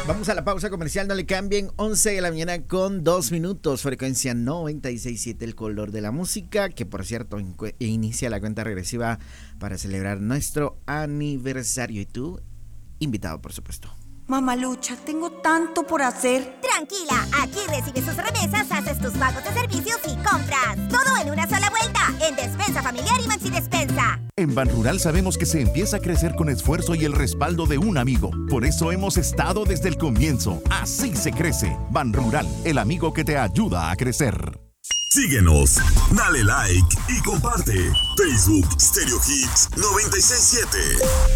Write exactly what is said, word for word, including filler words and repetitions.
Vamos a la pausa comercial, no le cambien. Once de la mañana con dos minutos, frecuencia noventa y seis punto siete, el color de la música, que por cierto inicia la cuenta regresiva para celebrar nuestro aniversario. Y tú, invitado por supuesto. Mamalucha, tengo tanto por hacer. Tranquila, aquí recibes tus remesas, haces tus pagos de servicios y compras. Todo en una sola vuelta, en Despensa Familiar y Maxi Despensa. En Banrural sabemos que se empieza a crecer con esfuerzo y el respaldo de un amigo. Por eso hemos estado desde el comienzo. Así se crece. Banrural, el amigo que te ayuda a crecer. Síguenos, dale like y comparte. Facebook Stereo Hits noventa y seis punto siete.